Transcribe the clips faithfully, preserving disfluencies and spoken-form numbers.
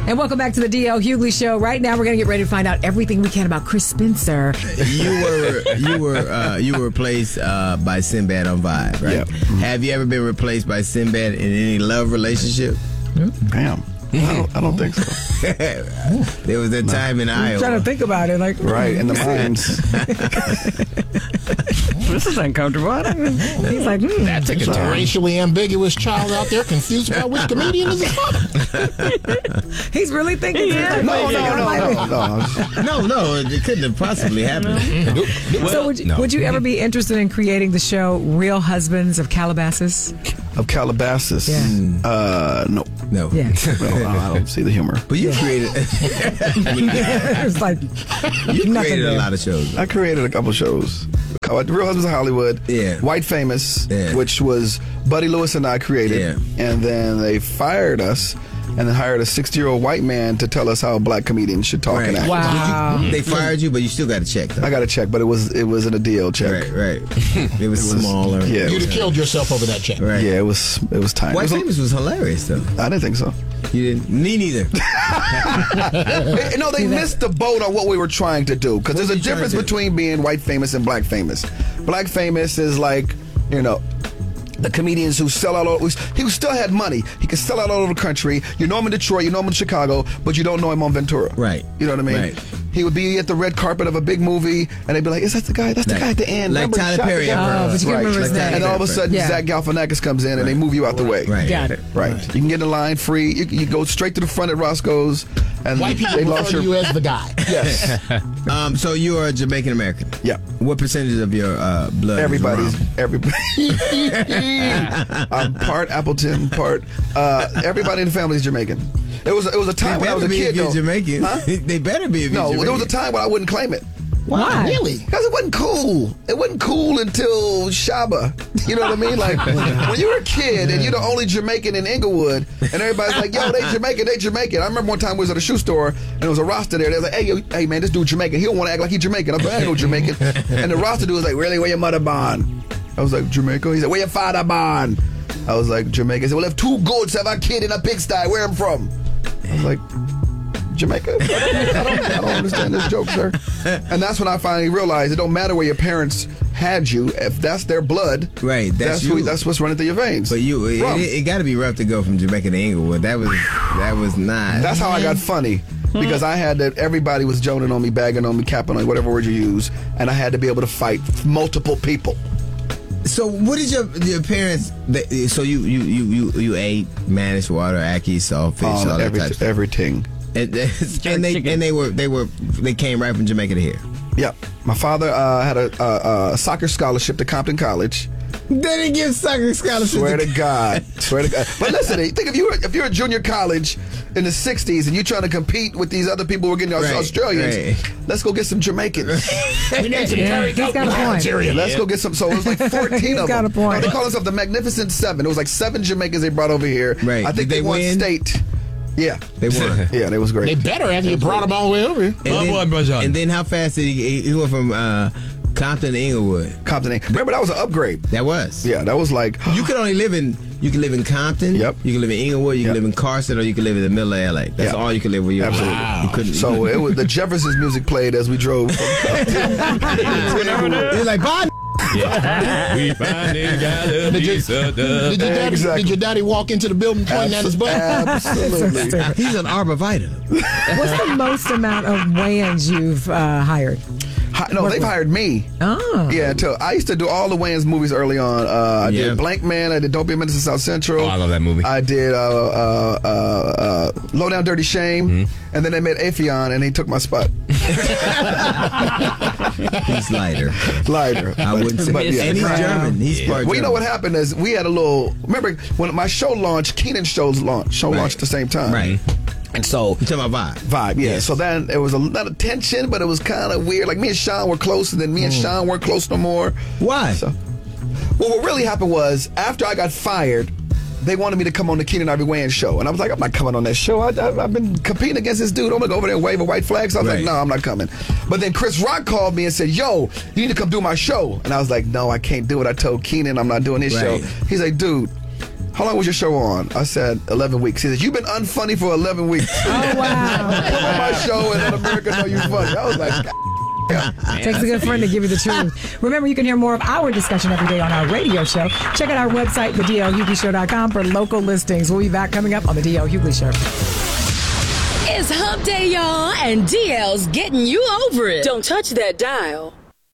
And welcome back to the D L Hughley Show. Right now, we're going to get ready to find out everything we can about Chris Spencer. You were you were uh, you were replaced uh, by Sinbad on Vibe, right? Yep. Mm-hmm. Have you ever been replaced by Sinbad in any love relationship? Damn. I don't, I don't think so. There was that no. time in I'm Iowa. trying to think about it. Like, right, in the mines. This is uncomfortable. He's like, hmm. That's a racially ambiguous child out there confused about which comedian is his father. He's really thinking. Yeah. No, no, no, no, no, no, no. It couldn't have possibly happened. Well, so, would you, no. would you ever be interested in creating the show Real Husbands of Calabasas? Of Calabasas? Yeah. Uh, no. No. Yeah. No, I don't see the humor. But you yeah. created. It's like you created a lot of shows. I created a couple shows. Real Husbands of Hollywood. Yeah. White Famous, yeah. which was Buddy Lewis and I created. Yeah. And then they fired us. And then hired a sixty-year-old white man to tell us how black comedians should talk right. and act. Wow. You, they fired you, but you still got a check, though. I got a check, but it was it wasn't a deal check. Right, right. It was, it was smaller. Yeah, You'd have killed yourself over that check. Right. Yeah, it was it was tiny. White was Famous a, was hilarious, though. I didn't think so. You didn't? Me neither. No, they missed the boat on what we were trying to do. Because there's a difference between being white famous and black famous. Black famous is like, you know, the comedians who sell out all, he still had money. He could sell out all over the country. You know him in Detroit, you know him in Chicago, but you don't know him on Ventura. Right. You know what I mean? Right. He would be at the red carpet of a big movie, and they'd be like, is that the guy? That's the like, guy at the end. Like remember Tyler Perry. Oh, but you can't remember his name. And all of a sudden, yeah. Zach Galifianakis comes in, and right. they move you out the way. Right. Got it. Right. right. You can get in line free. You, you go straight to the front at Roscoe's. And white people they refer lost to your... you as the guy. Yes. um, so you are a Jamaican American. Yeah. What percentage of your uh, blood? Everybody's is everybody. I'm part Appleton, part. Uh, everybody in the family is Jamaican. It was it was a time when I was a kid. If you're though. Jamaican. Huh? They better be. If no, you're there was a time when I wouldn't claim it. Why? Really? Because it wasn't cool. It wasn't cool until Shaba. You know what I mean? Like, when you were a kid and you're the only Jamaican in Inglewood, and everybody's like, yo, they Jamaican, they Jamaican. I remember one time we was at a shoe store, and there was a roster there. They was like, hey, yo, hey man, this dude Jamaican. He don't want to act like he's Jamaican. I'm like, I ain't no Jamaican. And the roster dude was like, really, where your mother born? I was like, Jamaica. He said, where your father born? I was like, Jamaica. He said, well, if two goats have a kid in a pigsty, where I'm from? I was like, Jamaica? I don't, I, don't, I don't understand this joke, sir. And that's when I finally realized it don't matter where your parents had you. If that's their blood, right? That's that's, you. who, that's what's running through your veins. But you, it, it, it got to be rough to go from Jamaica to Inglewood. That was that was not. That's how I got funny. Because I had to, everybody was joning on me, bagging on me, capping on me, whatever word you use, and I had to be able to fight multiple people. So what did your your parents? They, so you you you you you ate managed water, ackee, saltfish, Um, all that every, type of stuff. everything. And, and they and they were they were they came right from Jamaica to here. Yep. My father uh, had a, a, a soccer scholarship to Compton College. They didn't give soccer scholarships. Swear to God. Swear to God. But listen, think if you were if you're a junior college in the sixties and you're trying to compete with these other people who are getting right, Australians, right. let's go get some Jamaicans. We need some yeah, he's got a point. Let's go get some. So it was like fourteen he's of got them. a point. No, they call themselves the Magnificent Seven. It was like seven Jamaicans they brought over here. Right. I think Did they, they won win? state. Yeah. They won. Yeah, they was great. They better have you brought them all the way over here. And, then, and then how fast did he? He went from uh, Compton to Inglewood. Compton. Remember that was an upgrade. That was. Yeah, that was like you could only live in. You can live in Compton. Yep. You can live in Inglewood. You Yep. can live in Carson, or you can live in the middle of L A. That's Yep. all you can live where you. Absolutely. Wow. You couldn't. So it was the Jefferson's music played as we drove. It's like Bond. Yeah. We finally got a Did, you, piece of the did, your daddy, Exactly. did your daddy walk into the building pointing at his butt? Absolutely. He's an arborvitae. What's the most amount of weigh-ins you've uh, hired? Hi, no, they've hired me. Oh. Yeah, until I used to do all the Wayans movies early on. Uh, I Yeah. did Blank Man. I did Don't Be a Menace to South Central. Oh, I love that movie. I did uh, uh, uh, uh, Low Down Dirty Shame. Mm-hmm. And then they made Afion, and he took my spot. He's lighter. Lighter. I wouldn't say. But, yeah. And he's Wow. German. He's part Well, you know what German. happened is we had a little. Remember when my show launched? Keenan's show's launched. Show Right. launched at the same time. Right. And so You talking about vibe? vibe, yeah. Yes. So then it was a lot of tension, but it was kind of weird. Like me and Sean were close, and then me and Sean weren't close no more. Why? So, well, what really happened was after I got fired, they wanted me to come on the Keenan Ivory Wayans show, and I was like, I'm not coming on that show. I, I, I've been competing against this dude. I'm gonna go over there and wave a white flag. So I was Right. like, no, I'm not coming. But then Chris Rock called me and said, yo, you need to come do my show. And I was like, no, I can't do it. I told Keenan I'm not doing his Right. show. He's like, dude, how long was your show on? I said, eleven weeks. He said, you've been unfunny for eleven weeks. Oh, wow. Come on my show and let America know you're funny. I was like, yeah. Takes a good friend to give you the truth. Remember, you can hear more of our discussion every day on our radio show. Check out our website, the D L Hughley Show dot com, for local listings. We'll be back coming up on the D L Hughley Show. It's hump day, y'all, and D L's getting you over it. Don't touch that dial.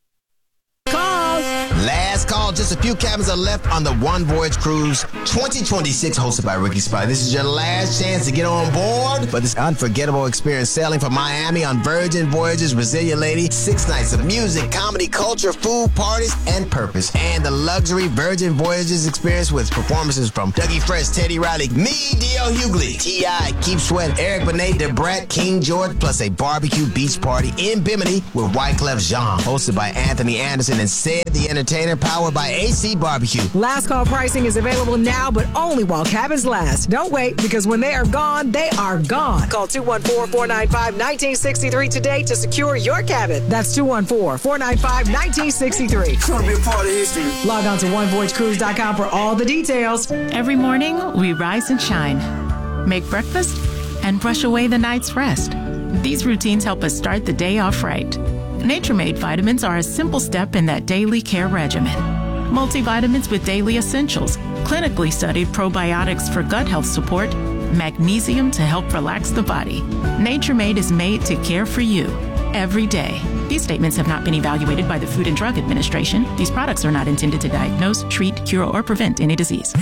Calls. Last call. Just a few cabins are left on the One Voyage Cruise twenty twenty-six, hosted by Ricky Spy. This is your last chance to get on board for this unforgettable experience sailing from Miami on Virgin Voyages Brazilian Lady. Six nights of music, comedy, culture, food, parties, and purpose. And the luxury Virgin Voyages experience with performances from Dougie Fresh, Teddy Riley, me, D L Hughley, T I, Keith Sweat, Eric Benet, DeBrat, King George, plus a barbecue beach party in Bimini with Wyclef Jean, hosted by Anthony Anderson and Sid the Entertainer, powered by A C Barbecue. Last call pricing is available now, but only while cabins last. Don't wait, because when they are gone, they are gone. Call two one four, four nine five, one nine six three today to secure your cabin. That's two one four, four nine five, one nine six three. It's gonna be a part of history. Log on to one voyage cruise dot com for all the details. Every morning, we rise and shine, make breakfast, and brush away the night's rest. These routines help us start the day off right. Nature-Made vitamins are a simple step in that daily care regimen. Multivitamins with daily essentials, clinically studied probiotics for gut health support, magnesium to help relax the body. Nature-Made is made to care for you every day. These statements have not been evaluated by the Food and Drug Administration. These products are not intended to diagnose, treat, cure, or prevent any disease.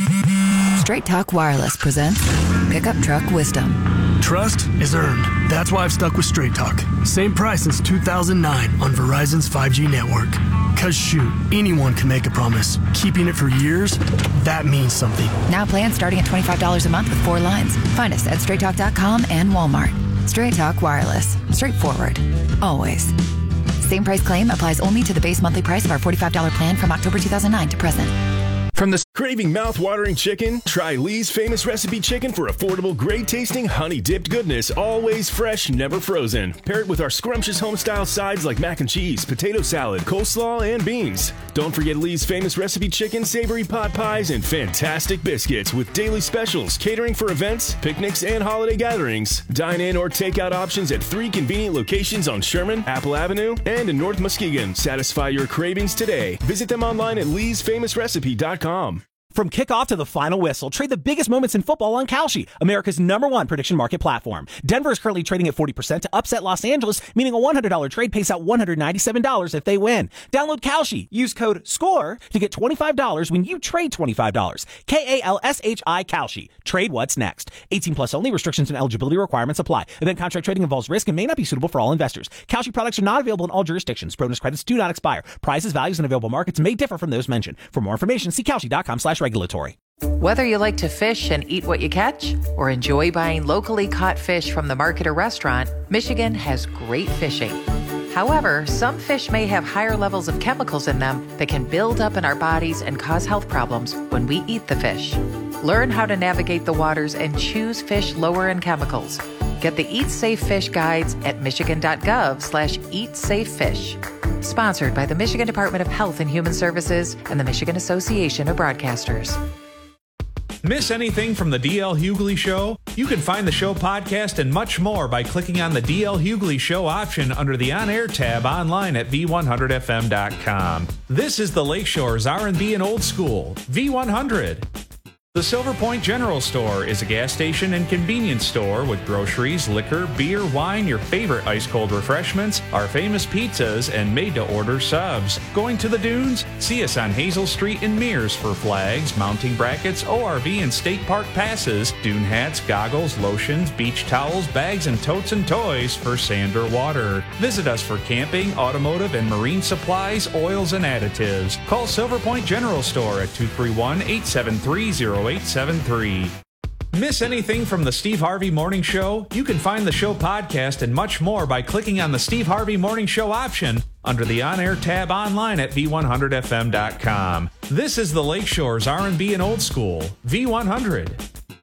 Straight Talk Wireless presents Pickup Truck Wisdom. Trust is earned. That's why I've stuck with Straight Talk. Same price since two thousand nine on Verizon's five G network. Cause shoot, anyone can make a promise. Keeping it for years, that means something. Now plans starting at twenty-five dollars a month with four lines. Find us at straight talk dot com and Walmart. Straight Talk Wireless. Straightforward. Always. Same price claim applies only to the base monthly price of our forty-five dollars plan from October two thousand nine to present. From the craving mouth-watering chicken, try Lee's Famous Recipe Chicken for affordable, great-tasting, honey-dipped goodness, always fresh, never frozen. Pair it with our scrumptious home-style sides like mac and cheese, potato salad, coleslaw, and beans. Don't forget Lee's Famous Recipe Chicken, savory pot pies, and fantastic biscuits with daily specials, catering for events, picnics, and holiday gatherings. Dine-in or take-out options at three convenient locations on Sherman, Apple Avenue, and in North Muskegon. Satisfy your cravings today. Visit them online at lees famous recipe dot com. From kickoff to the final whistle, trade the biggest moments in football on Kalshi, America's number one prediction market platform. Denver is currently trading at forty percent to upset Los Angeles, meaning a one hundred dollars trade pays out one hundred ninety-seven dollars if they win. Download Kalshi. Use code SCORE to get twenty-five dollars when you trade twenty-five dollars. K A L S H I Kalshi. Trade what's next. eighteen plus only. Restrictions and eligibility requirements apply. Event contract trading involves risk and may not be suitable for all investors. Kalshi products are not available in all jurisdictions. Bonus credits do not expire. Prices, values, and available markets may differ from those mentioned. For more information, see Kalshi dot com slash regulatory. Whether you like to fish and eat what you catch or enjoy buying locally caught fish from the market or restaurant, Michigan has great fishing. However, some fish may have higher levels of chemicals in them that can build up in our bodies and cause health problems when we eat the fish. Learn how to navigate the waters and choose fish lower in chemicals. Get the Eat Safe Fish guides at michigan.gov slash eat safe fish. Sponsored by the Michigan Department of Health and Human Services and the Michigan Association of Broadcasters. Miss anything from the D L Hughley Show? You can find the show podcast and much more by clicking on the D L Hughley Show option under the On Air tab online at V one hundred F M dot com. This is the Lakeshore's R and B and Old School, V one hundred. The Silver Point General Store is a gas station and convenience store with groceries, liquor, beer, wine, your favorite ice-cold refreshments, our famous pizzas, and made-to-order subs. Going to the dunes? See us on Hazel Street in Mears for flags, mounting brackets, O R V and state park passes, dune hats, goggles, lotions, beach towels, bags, and totes and toys for sand or water. Visit us for camping, automotive, and marine supplies, oils, and additives. Call Silver Point General Store at two three one, eight seven three, zero eight seven three. Miss anything from the Steve Harvey Morning Show? You can find the show podcast and much more by clicking on the Steve Harvey Morning Show option under the On Air tab online at V one hundred F M dot com. This is the Lakeshore's R and B and Old School, V one hundred.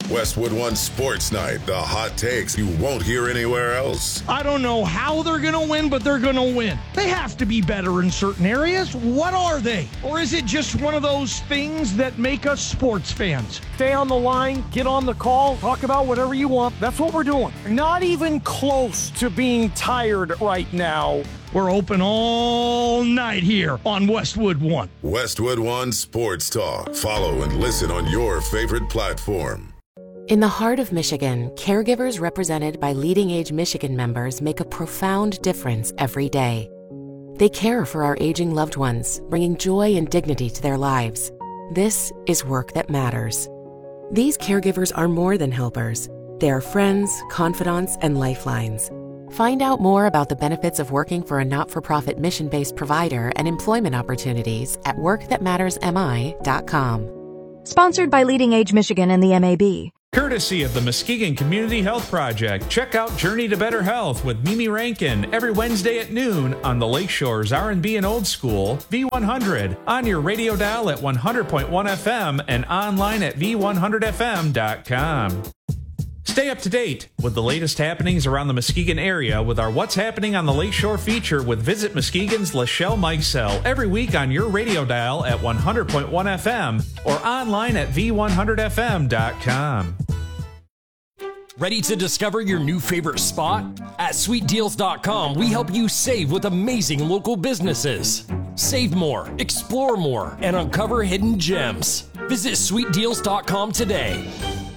Westwood One Sports Night, the hot takes you won't hear anywhere else. I don't know how they're going to win, but they're going to win. They have to be better in certain areas. What are they? Or is it just one of those things that make us sports fans? Stay on the line, get on the call, talk about whatever you want. That's what we're doing. Not even close to being tired right now. We're open all night here on Westwood One. Westwood One Sports Talk. Follow and listen on your favorite platform. In the heart of Michigan, caregivers represented by Leading Age Michigan members make a profound difference every day. They care for our aging loved ones, bringing joy and dignity to their lives. This is work that matters. These caregivers are more than helpers. They are friends, confidants, and lifelines. Find out more about the benefits of working for a not-for-profit mission-based provider and employment opportunities at work that matters m i dot com. Sponsored by Leading Age Michigan and the M A B. Courtesy of the Muskegon Community Health Project, check out Journey to Better Health with Mimi Rankin every Wednesday at noon on the Lakeshore's R and B and Old School, V one hundred, on your radio dial at one hundred point one F M and online at v one hundred f m dot com. Stay up to date with the latest happenings around the Muskegon area with our What's Happening on the Lakeshore feature with Visit Muskegon's Lachelle Mikesell every week on your radio dial at one hundred point one F M or online at v one hundred f m dot com. Ready to discover your new favorite spot? At sweet deals dot com, we help you save with amazing local businesses. Save more, explore more, and uncover hidden gems. Visit sweet deals dot com today.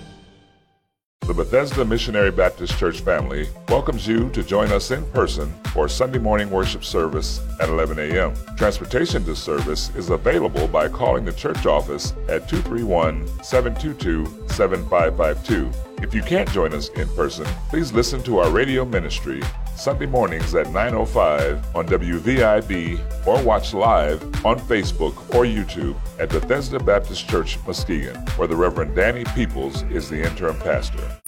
The Bethesda Missionary Baptist Church family welcomes you to join us in person for Sunday morning worship service at eleven a m Transportation to service is available by calling the church office at two three one, seven two two, seven five five two. If you can't join us in person, please listen to our radio ministry Sunday mornings at nine oh five on W V I B or watch live on Facebook or YouTube at Bethesda Baptist Church, Muskegon, where the Reverend Danny Peoples is the interim pastor.